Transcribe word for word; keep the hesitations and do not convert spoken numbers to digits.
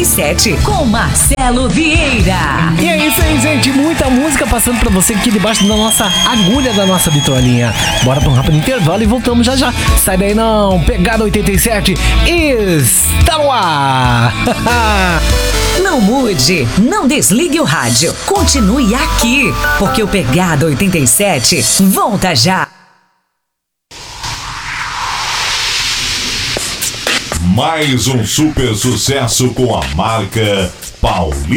sete, com Marcelo Vieira. E é isso aí, gente. Muita música passando pra você aqui debaixo da nossa agulha da nossa vitrolinha. Bora pra um rápido intervalo e voltamos já já. Sai daí não. Pegada oitenta e sete está no ar. Não mude, não desligue o rádio. Continue aqui, porque o Pegada oitenta e sete volta já. Mais um super sucesso com a marca Paulista.